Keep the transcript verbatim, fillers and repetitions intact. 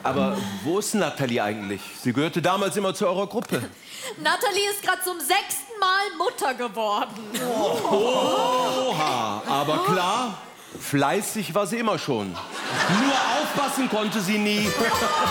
Aber wo ist Natalie eigentlich? Sie gehörte damals immer zu eurer Gruppe. Natalie ist gerade zum sechsten Mal Mutter geworden. Oha, aber klar, fleißig war sie immer schon. Nur aufpassen konnte sie nie.